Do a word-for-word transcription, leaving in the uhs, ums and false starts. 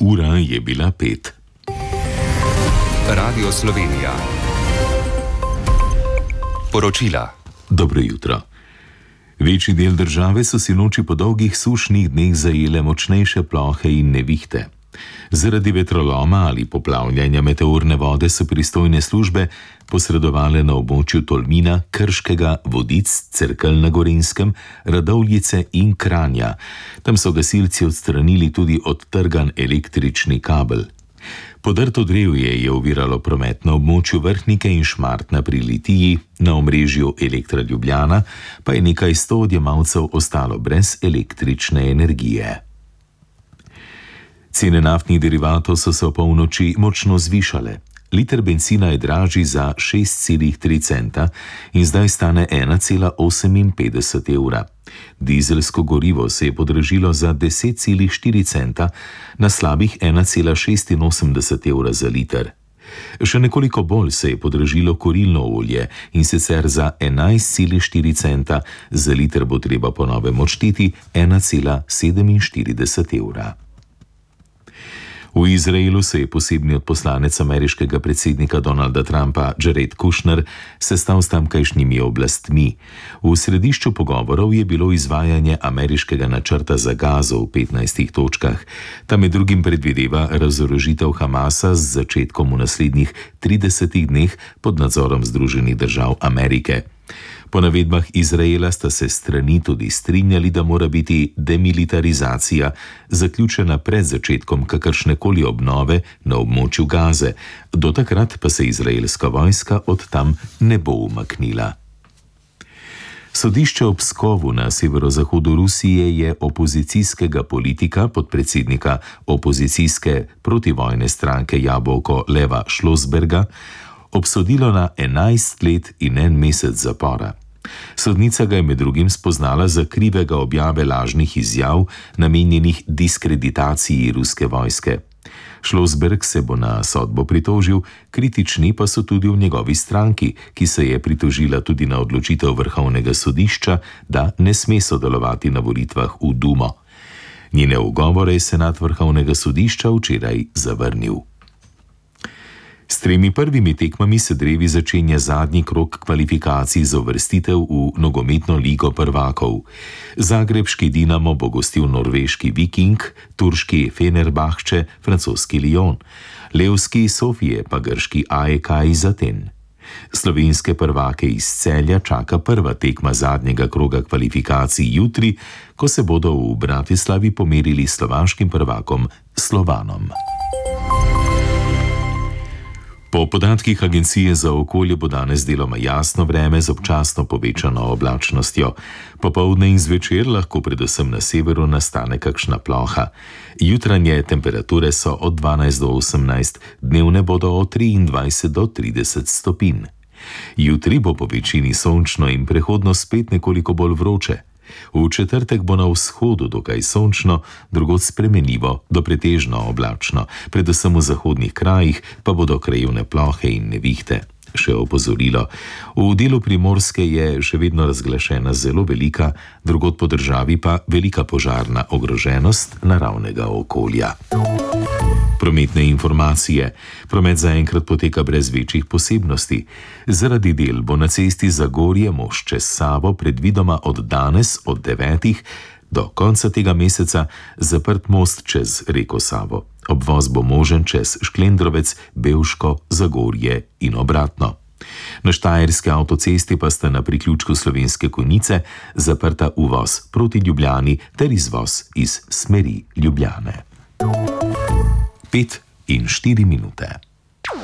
Ura je bila pet. Radio Slovenija. Poročila. Dobro jutro. Večji del države so sinoči po dolgih sušnih dneh zajele močnejše plohe in nevihte. Zaradi vetroloma ali poplavljanja meteorne vode so pristojne službe posredovale na območju Tolmina, Krškega, Vodic, Cerkelj na Gorenjskem, Radovljice in Kranja. Tam so gasilci odstranili tudi odtrgan električni kabel. Podrto drevje je oviralo promet na območju Vrhnike in Šmartna pri Litiji, na omrežju Elektra Ljubljana pa je nekaj sto odjemalcev ostalo brez električne energije. Cene naftnih derivatov so se po noči močno zvišale. Liter bencina je dražji za šest celih tri centa in zdaj stane ena cela oseminpetdeset evra. Dizelsko gorivo se je podražilo za deset celih štiri centa na slabih ena cela šestinosemdeset evra za liter. Še nekoliko bolj se je podražilo kurilno olje in sicer za enajst celih štiri centa, za liter bo treba po novem odšteti ena cela sedeminštirideset evra. V Izraelu se je posebni odposlanec ameriškega predsednika Donalda Trumpa Jared Kushner sestal s tamkajšnjimi oblastmi. V središču pogovorov je bilo izvajanje ameriškega načrta za Gazo v petnajstih točkah. Ta med drugim predvideva razorožitev Hamasa z začetkom v naslednjih tridesetih dneh pod nadzorom Združenih držav Amerike. Po navedbah Izraela sta se strani tudi strinjali, da mora biti demilitarizacija zaključena pred začetkom kakršnekoli obnove na območju Gaze, do takrat pa se izraelska vojska od tam ne bo umaknila. Sodišče v Pskovu na severozahodu Rusije je opozicijskega politika, podpredsednika opozicijske protivojne stranke Jabolko Leva Šlosberga, obsodilo na enajst let in en mesec zapora. Sodnica ga je med drugim spoznala za krivega objave lažnih izjav, namenjenih diskreditaciji ruske vojske. Šlosberg se bo na sodbo pritožil, kritični pa so tudi v njegovi stranki, ki se je pritožila tudi na odločitev Vrhovnega sodišča, da ne sme sodelovati na volitvah v Dumo. Njene ugovore je senat Vrhovnega sodišča včeraj zavrnil. S tremi prvimi tekmami se drevi začenja zadnji krog kvalifikacij za uvrstitev v nogometno ligo prvakov. Zagrebški Dinamo bo gostil norveški Viking, turški Fenerbahče, francoski Lyon, levski Sofije pa grški A E K iz Aten. Slovenske prvake iz Celja čaka prva tekma zadnjega kroga kvalifikacij jutri, ko se bodo v Bratislavi pomerili s slovaškim prvakom Slovanom. Po podatkih Agencije za okolje bo danes deloma jasno vreme z občasno povečano oblačnostjo. Popoldne in zvečer lahko predvsem na severu nastane kakšna ploha. Jutranje temperature so od dvanajst do osemnajst, dnevne bodo od triindvajset do trideset stopinj. Jutri bo po večini sončno in prehodno spet nekoliko bolj vroče. V četrtek bo na vzhodu dokaj sončno, drugod spremenljivo do pretežno oblačno, predvsem v zahodnih krajih pa bodo krajevne plohe in nevihte. Še opozorilo, v delu Primorske je še vedno razglašena zelo velika, drugod po državi pa velika požarna ogroženost naravnega okolja. Prometne informacije. Promet zaenkrat poteka brez večjih posebnosti. Zaradi del bo na cesti Zagorje-Most čez Savo predvidoma od danes od devetih do konca tega meseca zaprt most čez reko Savo. Obvoz bo možen čez Šklendrovec, Bevško, Zagorje in obratno. Na štajerski avtocesti pa sta na priključku Slovenske Konjice zaprta uvoz proti Ljubljani ter izvoz iz smeri Ljubljane. Pet in štiri minute.